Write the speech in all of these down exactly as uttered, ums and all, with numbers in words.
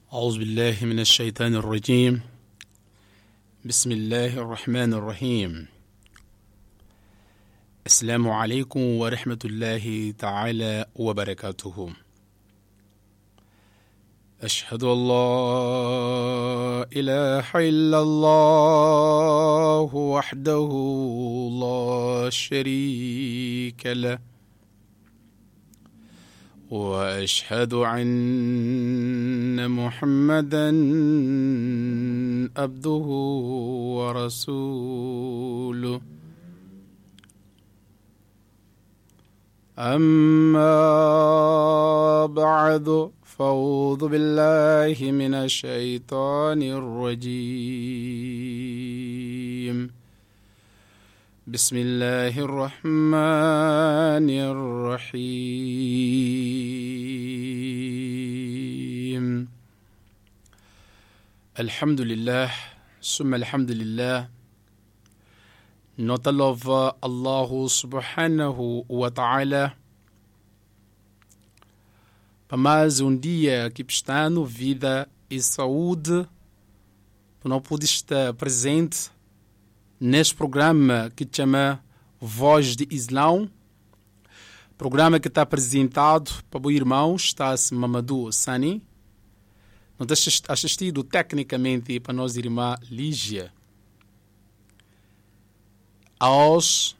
أعوذ بالله من الشيطان الرجيم. بسم الله الرحمن الرحيم. السلام عليكم ورحمة الله تعالى وبركاته. أشهد أن لا إله إلا الله وحده لا شريك له، وأشهد أن محمدا عبده ورسوله. أما بعد، فأعوذ بالله من الشيطان الرجيم. بسم الله الرحمن الرحيم. الحمد لله ثم الحمد لله. Not love Allah subhanahu wa ta'ala. Para mais um dia que está no vida e saúde, para não poder estar presente neste programa que chama Voz de Islão, programa que está apresentado para o irmão Stas Mamadou Sani, não está assistido tecnicamente para nossa irmã Lígia. Aos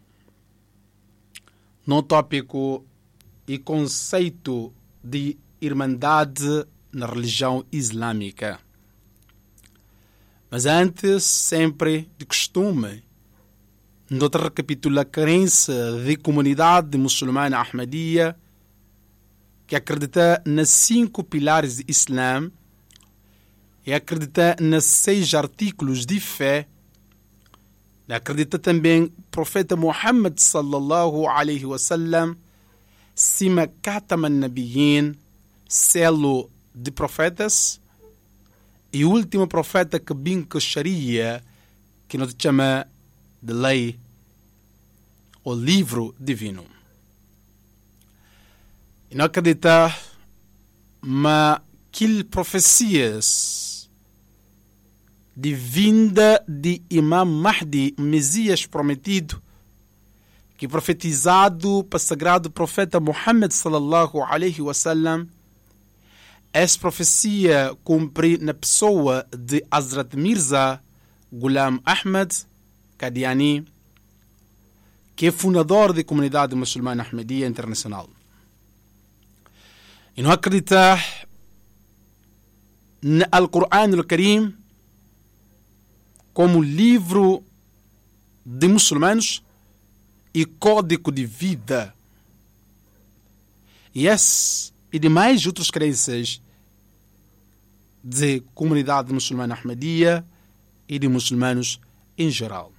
no tópico e conceito de irmandade na religião islâmica. Mas antes, sempre de costume, nós recapitula a crença de comunidade muçulmana Ahmadiyya que acredita nas cinco pilares de Islã e acredita nas seis artículos de fé. Acredita também o profeta Muhammad sallallahu alaihi wasallam, sima kataman nabiyin, selo de profetas, e o último profeta que vinca Sharia, que nos chama de lei, o livro divino. E não acredita, mas que profecias de vinda de Imam Mahdi, Messias prometido, que profetizado para o sagrado profeta Muhammad sallallahu alaihi wasallam, essa profecia cumpre na pessoa de Hazrat Mirza Ghulam Ahmad Qadiani, que é fundador da comunidade muçulmana Ahmadiyya internacional. E não acredita no Al-Quran Al-Karim como livro de muçulmanos e código de vida. E esse e demais outras crenças de comunidade muçulmana Ahmadiyya e de muçulmanos em geral.